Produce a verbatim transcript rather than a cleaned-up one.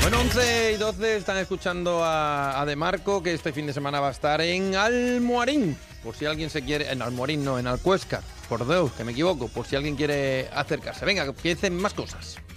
Bueno, once y doce están escuchando a, a De Marco, que este fin de semana va a estar en Almorín. Por si alguien se quiere... En Almorín no, en Alcuéscar. Por Dios, que me equivoco. Por si alguien quiere acercarse. Venga, que empiecen más cosas.